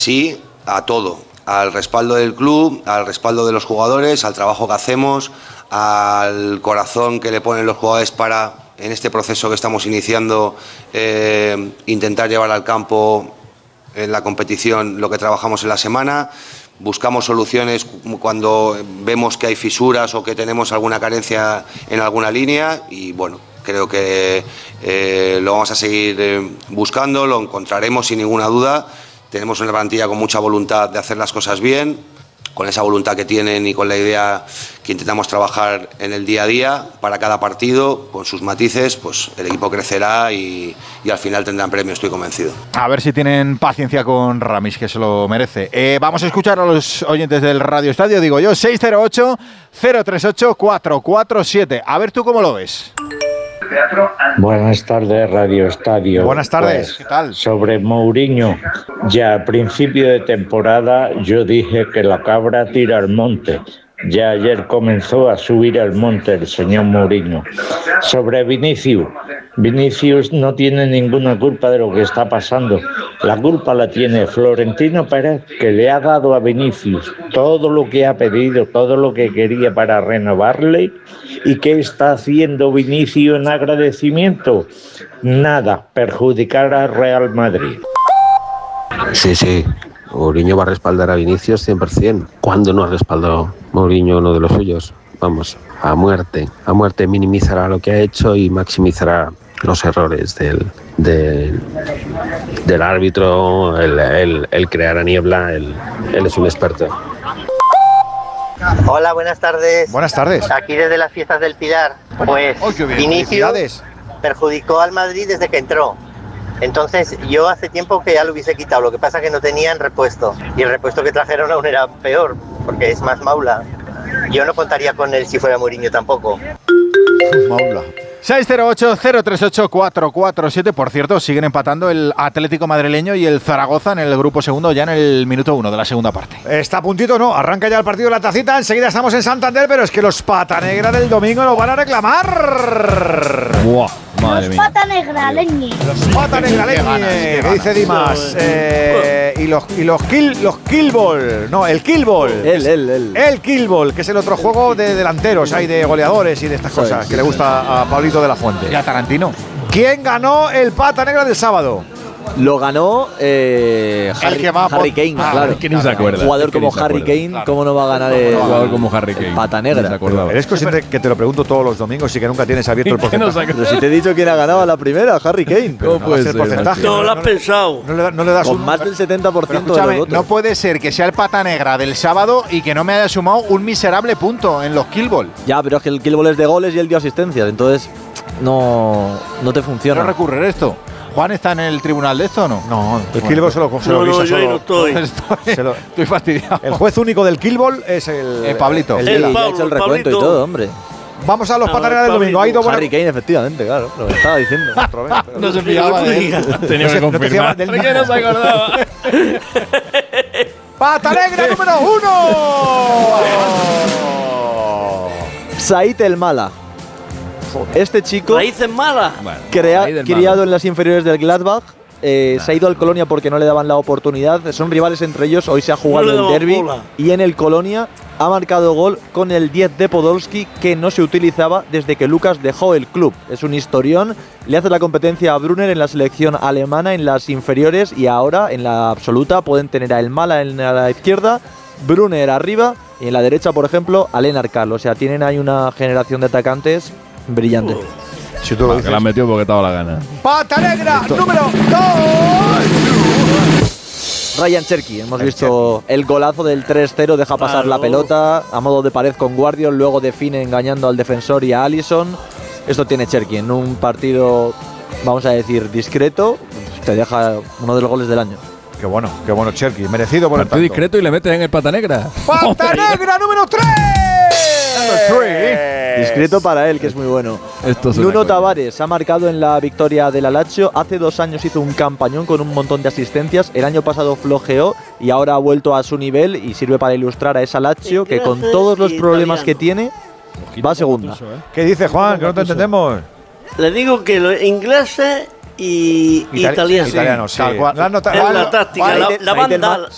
Sí, a todo, al respaldo del club, al respaldo de los jugadores, al trabajo que hacemos, al corazón que le ponen los jugadores para, en este proceso que estamos iniciando, intentar llevar al campo en la competición lo que trabajamos en la semana. Buscamos soluciones cuando vemos que hay fisuras o que tenemos alguna carencia en alguna línea y bueno, creo que lo vamos a seguir buscando, lo encontraremos sin ninguna duda. Tenemos una plantilla con mucha voluntad de hacer las cosas bien, con esa voluntad que tienen y con la idea que intentamos trabajar en el día a día para cada partido, con sus matices, pues el equipo crecerá y al final tendrán premio, estoy convencido. A ver si tienen paciencia con Ramis, que se lo merece. Vamos a escuchar a los oyentes del Radio Estadio, digo yo, 608-038-447. A ver tú cómo lo ves. Buenas tardes, Radio Estadio. Buenas tardes, pues, ¿qué tal? Sobre Mourinho, ya a principio de temporada yo dije que la cabra tira al monte. Ya ayer comenzó a subir al monte el señor Mourinho. Sobre Vinicius no tiene ninguna culpa de lo que está pasando. La culpa la tiene Florentino Pérez, que le ha dado a Vinicius todo lo que ha pedido, todo lo que quería para renovarle. ¿Y qué está haciendo Vinicius en agradecimiento? Nada, perjudicar al Real Madrid. Sí. Mourinho va a respaldar a Vinicius 100%. ¿Cuándo no ha respaldado Mourinho uno de los suyos? Vamos, a muerte. A muerte minimizará lo que ha hecho y maximizará los errores del árbitro, el crear a niebla. Él es un experto. Hola, buenas tardes. Buenas tardes. Aquí desde las fiestas del Pilar. Pues Vinicius perjudicó al Madrid desde que entró. Entonces yo hace tiempo que ya lo hubiese quitado, lo que pasa es que no tenían repuesto y el repuesto que trajeron aún era peor porque es más maula. Yo no contaría con él si fuera Mourinho tampoco. Maula. 608-038-447. Por cierto, siguen empatando el Atlético madrileño y el Zaragoza en el grupo segundo ya en el minuto 1 de la segunda parte. Está a puntito, ¿no? Arranca ya el partido de la tacita. Enseguida estamos en Santander, pero es que los pata negra del domingo lo van a reclamar. ¡Buah! Madre mía. Los pata negra, leñe. Los pata negra, leñe. ¿Qué dice Dimas? Y los killball. No, el killball. El killball, que es el otro juego de delanteros, hay de goleadores y de estas cosas que le gusta a Pablito de la Fuente. Y a Tarantino. ¿Quién ganó el pata negra del sábado? Lo ganó Harry Kane, claro. ¿Quién no se acuerda? Un jugador como Harry Kane, claro. ¿Cómo no va a ganar el jugador como Harry Kane? Pata negra. Eres consciente que te lo pregunto todos los domingos y que nunca tienes abierto el porcentaje. Pero si te he dicho quién ha ganado a la primera, Harry Kane. ¿Cómo puede ser? Porcentaje. No lo has pensado. No le das con más del 70% de los votos. No puede ser que sea el pata negra del sábado y que no me haya sumado un miserable punto en los killball. Ya, pero es que el killball es de goles y él dio asistencias, entonces no te funciona. ¿No recurrir esto? ¿Juan está en el tribunal de esto o no? No, el killball se lo visa solo. Yo no estoy. Estoy fastidiado. El juez único del killball es el Pablito. El ha hecho el recuento y todo, hombre. Vamos a los pataneras del domingo. Hay dos Harry Kane, efectivamente, claro. Lo que estaba diciendo. No se fijaba de él. Tenía que confirmar. ¿Por qué no se acordaba? ¡Pata negra número 1! Said El Mala. Este chico, raíces malas, criado en las inferiores del Gladbach, se ha ido al Colonia porque no le daban la oportunidad. Son rivales entre ellos. Hoy se ha jugado el derbi y en el Colonia ha marcado gol con el 10 de Podolski, que no se utilizaba desde que Lucas dejó el club. Es un historión. Le hace la competencia a Brunner en la selección alemana en las inferiores y ahora en la absoluta pueden tener a El Mala en la izquierda, Brunner arriba y en la derecha, por ejemplo, a Lennart Karl. O sea, tienen ahí una generación de atacantes brillante. Si tú lo dices, que la han metido porque te ha dado la gana. ¡Pata negra número 2! Ryan Cherky, hemos visto el golazo del 3-0, deja pasar la pelota a modo de pared con Guardiol, luego define engañando al defensor y a Alisson. Esto tiene Cherky en un partido, vamos a decir, discreto, te deja uno de los goles del año. Qué bueno Cherky, merecido por el tanto. Discreto y le meten en el pata negra. ¡Pata negra número 3! Discreto para él, que es muy bueno. Nuno Tavares ha marcado en la victoria del Lazio. Hace 2 años hizo un campañón con un montón de asistencias. El año pasado flojeó y ahora ha vuelto a su nivel y sirve para ilustrar a esa Lazio que con todos los problemas que tiene va a segunda. ¿Qué dice Juan? Que no te entendemos. Le digo que los ingleses y italianos. Sí. La táctica, la banda.